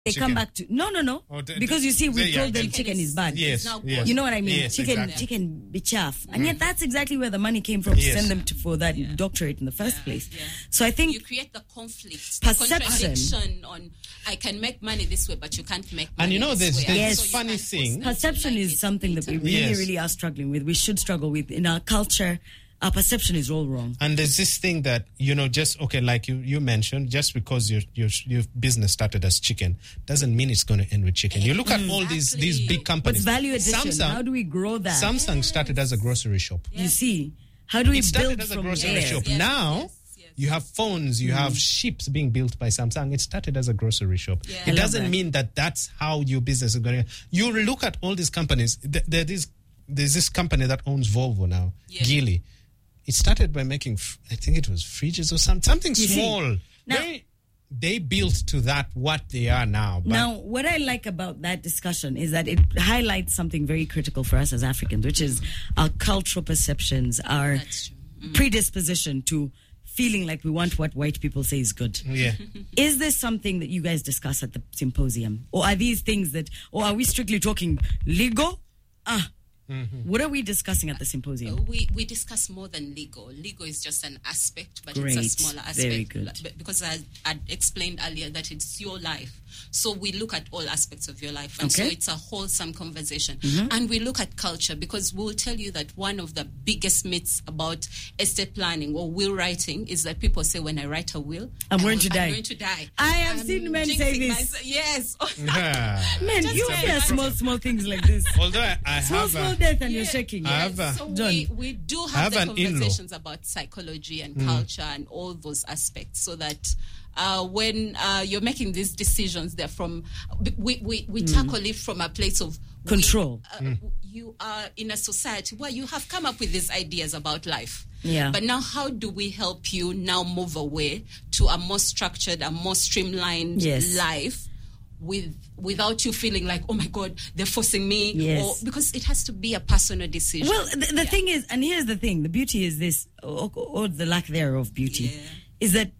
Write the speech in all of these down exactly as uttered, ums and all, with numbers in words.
They chicken. come back to no, no, no. Oh, the, because you see, we the, told yeah, them the, chicken is bad. Yes, yes. You know what I mean? Yes, chicken, exactly. chicken be chaff, and yet that's exactly where the money came from to Yes. send them to for that Yeah. doctorate in the first Yeah, place. yeah. So I think You create the conflict, Perception. the contradiction on I can make money this way, but you can't make money And you know, this there's, way. there's Yes. this you funny can't force thing. them to perception like is it something that we later. really, Yes. really are struggling with. We should struggle with in our culture. Our perception is all wrong. And there's this thing that, you know, just, okay, like you, you mentioned, just because your, your your business started as chicken doesn't mean it's going to end with chicken. You look at all these these big What's companies. value addition? Samsung, How do we grow that? Samsung started as a grocery shop. You see, how do we It started build as a from grocery there? shop. Yes, Now, yes, yes. you have phones, you have ships being built by Samsung. It started as a grocery shop. Yeah. I It love doesn't that. mean that that's how your business is going to. You look at all these companies. Th- There is, there's this company that owns Volvo now, Yeah. Geely. It started by making, f- I think it was fridges or something, something You see, small. now- they, they built to that what they are now. But Now, what I like about that discussion is that it highlights something very critical for us as Africans, which is our cultural perceptions, our That's true. predisposition to feeling like we want what white people say is good. yeah. Is this something that you guys discuss at the symposium? Or are these things that, or are we strictly talking legal? Ah. What are we discussing at the symposium? We we discuss more than legal. Legal is just an aspect, but Great. it's a smaller aspect. Very good. Like, Because I I explained earlier that it's your life. So we look at all aspects of your life. And so Okay. it's a wholesome conversation. And we look at culture because we'll tell you that one of the biggest myths about estate planning or will writing is that people say, when I write a will, I'm I going will- to die. I'm going to die. I have I'm seen men say jinxing this. myself. Yes. Ah. Man, Just you a hear bit small, small things like this. Although I, I Small, have small a, death and you're Yeah. shaking. I have a- So John. we, we do I have, have the an in-law. conversations about psychology and culture and all those aspects so that uh, when uh, you're making these decisions, they're from, we, we, we tackle it from a place of we- Control. uh, You are in a society where you have come up with these ideas about life. Yeah. But now how do we help you now move away to a more structured, a more streamlined Yes. life? With without you feeling like, oh my God, they're forcing me, Yes. or because it has to be a personal decision. Well, the, the thing is, and here's the thing: the beauty is this, or, or the lack thereof of beauty, Yeah. is that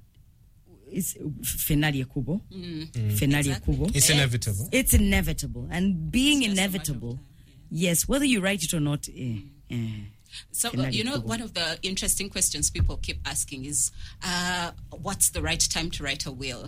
it's Fenaria Kubo, Fenaria Exactly. Kubo. it's Yeah. inevitable. It's inevitable, and being It's just a matter of inevitable, time, yes, whether you write it or not. Eh, eh. So, uh, Fenaria you know, Kubo. one of the interesting questions people keep asking is, uh, what's the right time to write a will?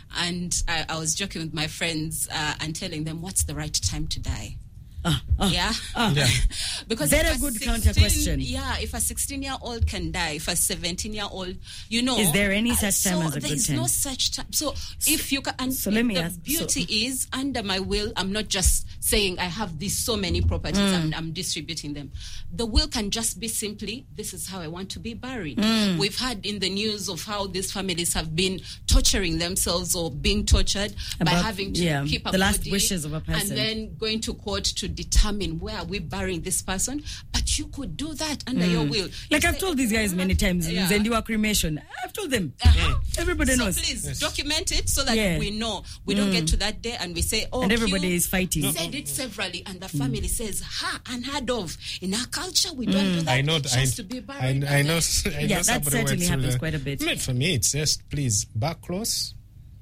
And I, I was joking with my friends uh, and telling them, what's the right time to die? Ah, ah, Yeah, Yeah. because Very if a good sixteen counter question. Yeah, if a sixteen-year-old can die, if a seventeen-year-old, you know, Is there any uh, such time so as a good there is time? no such time. So if you can, and so let me the ask- beauty so- is under my will, I'm not just saying I have these so many properties Mm. and I'm distributing them. The will can just be simply, this is how I want to be buried. Mm. We've had in the news of how these families have been torturing themselves or being tortured by About- having to yeah, keep a the last body wishes of a person. and then going to court to determine where are we burying this person. But you could do that under your will. Like You I've say, told these guys many times, Yeah. Zendiwa cremation. I've told them. Uh-huh. Everybody so knows. please document it so that Yeah. we know. We don't get to that day and we say, oh, And everybody Q is fighting. said it severally, and the family says, ha, unheard of. In our culture, we don't do that. I know. It I, has to be I, buried. I and know. then- I Yeah, know that somebody went certainly through happens that. quite a bit. I mean, for me, it's just please back close.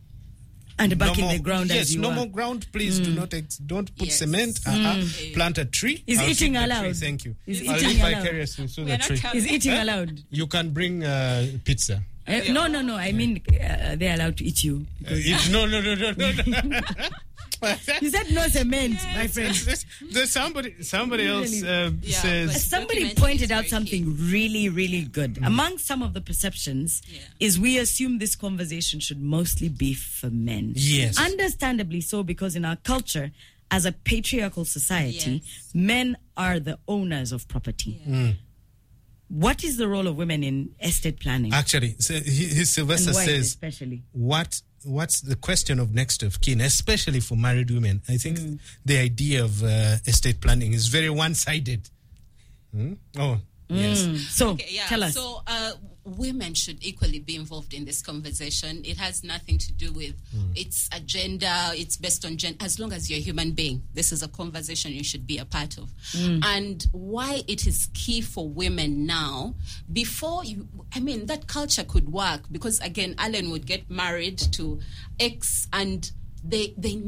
And back No in more- the ground yes, as you no are. more ground. Please do not ex- don't put Yes. cement. Uh-uh. Plant a tree. Is I'll eating feed the tree, allowed? Thank you. Is I'll eating live allowed? vicariously through We the are not tree. counting. Is eating allowed? You can bring uh, pizza. Eh, no, no, no. I mean, uh, they're allowed to eat you. Uh, it- no, no, no, no, no. no. You said no cement, my friend. There's, there's somebody. Somebody else Really? uh, Yeah, says. but- Somebody Documenting pointed is out very something really, really good. Mm. Among some of the perceptions Yeah. is we assume this conversation should mostly be for men. Yes. Understandably so, because in our culture, as a patriarchal society, Yes. men are the owners of property. Mm. What is the role of women in estate planning? Actually, so he, he, Sylvester and why says, especially? what what's the question of next of kin, especially for married women? I think Mm. the idea of uh, estate planning is very one-sided. Hmm? Oh, yes. Mm. So, Okay, yeah. tell us. So uh, women should equally be involved in this conversation. It has nothing to do with its agenda. It's based on gender. As long as you're a human being, this is a conversation you should be a part of. And why it is key for women now, before you, I mean, that culture could work because, again, Alan would get married to X and they they